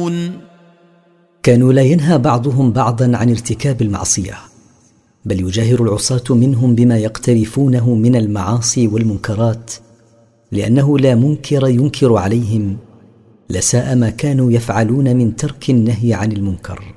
يعلمون. كانوا لا ينهى بعضهم بعضا عن ارتكاب المعصية، بل يجاهر العصاة منهم بما يقترفونه من المعاصي والمنكرات، لأنه لا منكر ينكر عليهم، لساء ما كانوا يفعلون من ترك النهي عن المنكر.